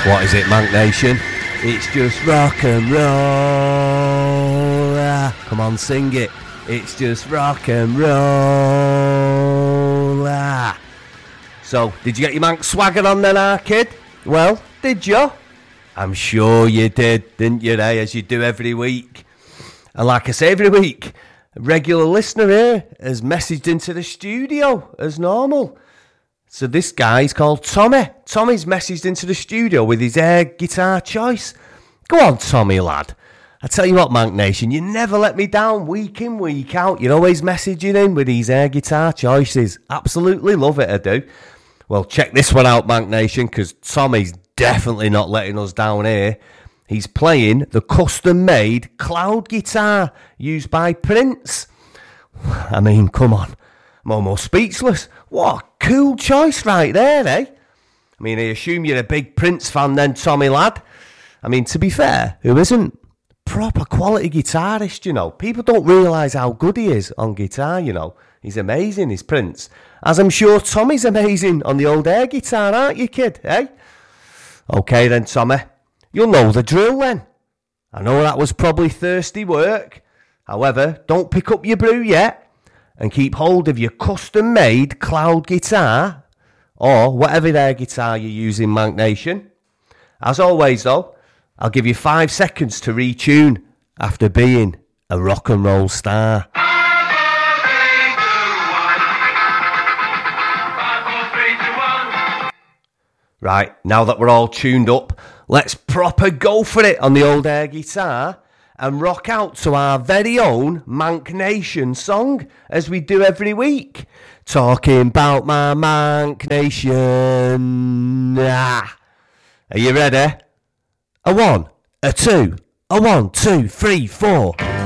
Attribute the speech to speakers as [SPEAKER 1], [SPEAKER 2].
[SPEAKER 1] What is it, Mank Nation? It's just rock and roll. Come on, sing it. It's just rock and roll. So, did you get your Mank swagger on then, kid? Well, did you? I'm sure you did, didn't you, as you do every week. And like I say every week, a regular listener here has messaged into the studio as normal. So this guy's called Tommy. Tommy's messaged into the studio with his air guitar choice. Go on, Tommy, lad. I tell you what, Mank Nation, you never let me down week in, week out. You're always messaging in with these air guitar choices. Absolutely love it, I do. Well, check this one out, Mank Nation, because Tommy's definitely not letting us down here. He's playing the custom-made cloud guitar used by Prince. I mean, come on. I'm almost speechless. What a cool choice right there, I mean, I assume you're a big Prince fan then, Tommy, lad. I mean, to be fair, who isn't? Proper quality guitarist, you know. People don't realise how good he is on guitar, you know. He's amazing, he's Prince. As I'm sure Tommy's amazing on the old air guitar, aren't you, kid, OK then, Tommy. You'll know the drill then. I know that was probably thirsty work. However, don't pick up your brew yet. And keep hold of your custom-made cloud guitar, or whatever air guitar you're using, Mank Nation. As always, though, I'll give you 5 seconds to retune after being a rock and roll star. Right, now that we're all tuned up, let's proper go for it on the old air guitar and rock out to our very own Mank Nation song, as we do every week. Talking about my Mank Nation. Are you ready? A 1, a 2, a 1, 2, 3, 4.